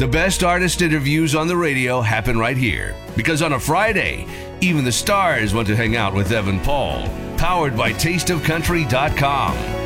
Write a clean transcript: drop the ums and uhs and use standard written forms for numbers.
The best artist interviews on the radio happen right here. Because on a Friday, even the stars want to hang out with Evan Paul. Powered by tasteofcountry.com.